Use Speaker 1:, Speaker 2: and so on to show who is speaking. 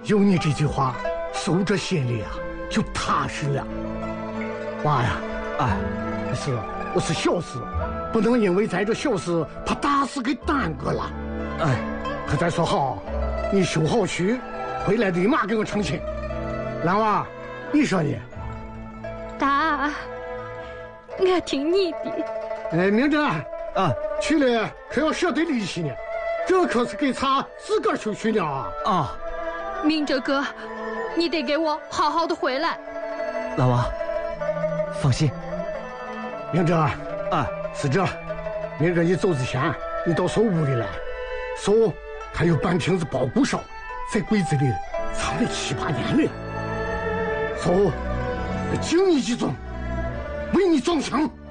Speaker 1: 有你这句话，守着心里啊就踏实了。娃呀，
Speaker 2: 哎，
Speaker 1: 我是小事，不能因为在这小事把大事给耽搁了。
Speaker 2: 哎，
Speaker 1: 可再说好，你修好书，回来立马给我成亲。兰娃，你说呢？
Speaker 3: 爸，我听你的。
Speaker 1: 哎，明真
Speaker 2: 啊，
Speaker 1: 去了可要舍得力气呢，这可是给他自个儿修书呢啊！
Speaker 2: 啊，
Speaker 3: 明哲哥，你得给我好好的回来。
Speaker 2: 老王，放心。
Speaker 1: 明哲，
Speaker 2: 啊，
Speaker 1: 是这，明哲你走之前，你到手屋里来，手还有半瓶子包谷烧，在柜子里藏了7、8年了。手敬你几盅，为你装香。